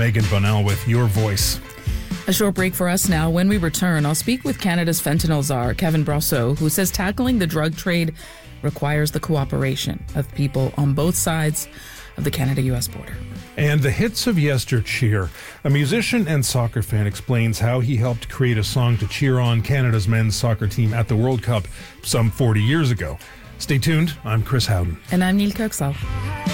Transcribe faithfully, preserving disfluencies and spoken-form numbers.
Megan Bonnell with Your Voice. A short break for us now. When we return, I'll speak with Canada's fentanyl czar, Kevin Brosseau, who says tackling the drug trade requires the cooperation of people on both sides of the Canada-U S border. And the hits of yestercheer. A musician and soccer fan explains how he helped create a song to cheer on Canada's men's soccer team at the World Cup some forty years ago. Stay tuned. I'm Chris Howden. And I'm Neil Kirksall.